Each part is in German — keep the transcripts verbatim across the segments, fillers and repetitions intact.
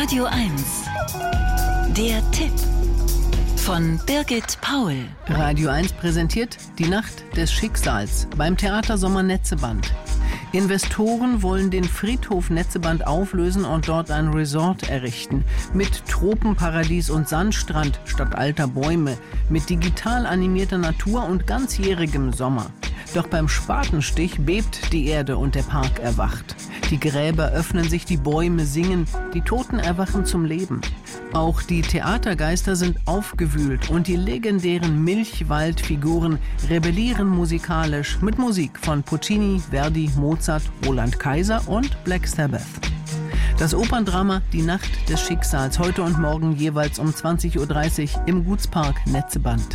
Radio eins. Der Tipp von Birgit Paul. Radio eins präsentiert die Nacht des Schicksals beim Theater Sommer Netzeband. Investoren wollen den Friedhof Netzeband auflösen und dort ein Resort errichten. Mit Tropenparadies und Sandstrand statt alter Bäume. Mit digital animierter Natur und ganzjährigem Sommer. Doch beim Spatenstich bebt die Erde und der Park erwacht. Die Gräber öffnen sich, die Bäume singen, die Toten erwachen zum Leben. Auch die Theatergeister sind aufgewühlt und die legendären Milchwaldfiguren rebellieren musikalisch mit Musik von Puccini, Verdi, Mozart, Roland Kaiser und Black Sabbath. Das Operndrama Die Nacht des Schicksals, heute und morgen jeweils um zwanzig Uhr dreißig im Gutspark Netzeband.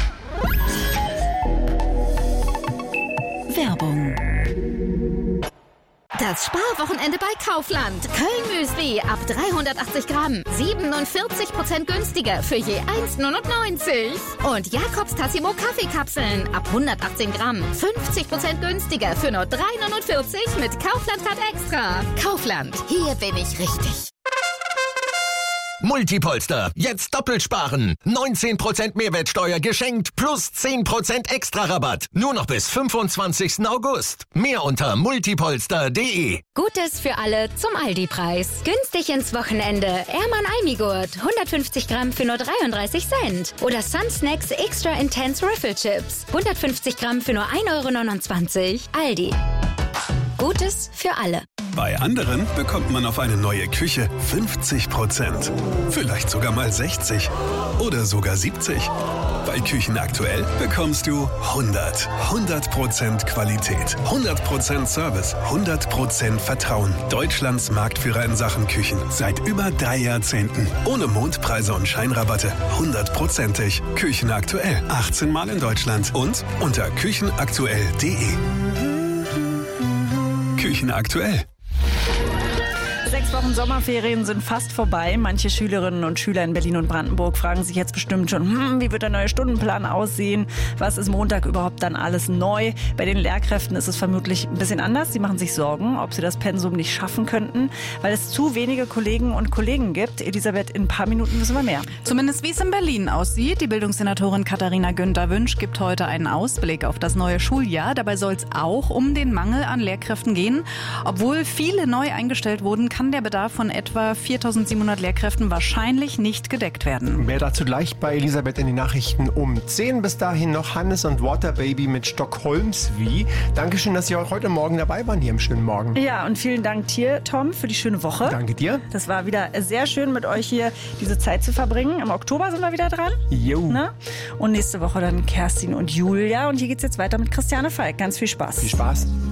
Werbung. Das Sparwochenende bei Kaufland. Köln-Müsli ab dreihundertachtzig Gramm. siebenundvierzig Prozent günstiger für je eins Komma neunundneunzig. Und Jakobs Tassimo Kaffeekapseln ab hundertachtzehn Gramm. fünfzig Prozent günstiger für nur drei Komma neunundvierzig mit Kaufland-Card Extra. Kaufland, hier bin ich richtig. Multipolster, jetzt doppelt sparen. neunzehn Prozent Mehrwertsteuer geschenkt plus zehn Prozent extra Rabatt. Nur noch bis fünfundzwanzigsten August. Mehr unter multipolster punkt de. Gutes für alle zum Aldi-Preis. Günstig ins Wochenende. Ermann Almigurt, hundertfünfzig Gramm für nur dreiunddreißig Cent. Oder Sun Snacks Extra Intense Riffle Chips, hundertfünfzig Gramm für nur ein Euro neunundzwanzig. Aldi. Gutes für alle. Bei anderen bekommt man auf eine neue Küche fünfzig Prozent. Vielleicht sogar mal sechzig oder sogar siebzig. Bei Küchen aktuell bekommst du hundert. hundert Prozent Qualität, hundert Prozent Service, hundert Prozent Vertrauen. Deutschlands Marktführer in Sachen Küchen. Seit über drei Jahrzehnten. Ohne Mondpreise und Scheinrabatte. hundertprozentig. Küchen aktuell. achtzehn Mal in Deutschland. Und unter küchenaktuell punkt de. Küchen aktuell. Sechs Wochen Sommerferien sind fast vorbei. Manche Schülerinnen und Schüler in Berlin und Brandenburg fragen sich jetzt bestimmt schon, hm, wie wird der neue Stundenplan aussehen? Was ist Montag überhaupt dann alles neu? Bei den Lehrkräften ist es vermutlich ein bisschen anders. Sie machen sich Sorgen, ob sie das Pensum nicht schaffen könnten, weil es zu wenige Kolleginnen und Kollegen gibt. Elisabeth, in ein paar Minuten wissen wir mehr. Zumindest wie es in Berlin aussieht. Die Bildungssenatorin Katharina Günther-Wünsch gibt heute einen Ausblick auf das neue Schuljahr. Dabei soll es auch um den Mangel an Lehrkräften gehen. Obwohl viele neu eingestellt wurden, kann der Bedarf von etwa viertausendsiebenhundert Lehrkräften wahrscheinlich nicht gedeckt werden. Mehr dazu gleich bei Elisabeth in den Nachrichten um zehn. Bis dahin noch Hannes und Waterbaby mit Stockholmswie. Dankeschön, dass Sie auch heute Morgen dabei waren hier im schönen Morgen. Ja, und vielen Dank dir, Tom, für die schöne Woche. Danke dir. Das war wieder sehr schön, mit euch hier diese Zeit zu verbringen. Im Oktober sind wir wieder dran. Jo. Ne? Und nächste Woche dann Kerstin und Julia. Und hier geht's jetzt weiter mit Christiane Falk. Ganz viel Spaß. Viel Spaß.